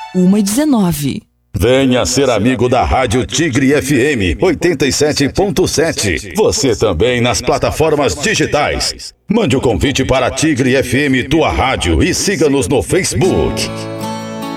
1h19. Venha ser amigo da Rádio Tigre FM 87.7. Você também nas plataformas digitais. Mande o convite para Tigre FM, tua rádio, e siga-nos no Facebook.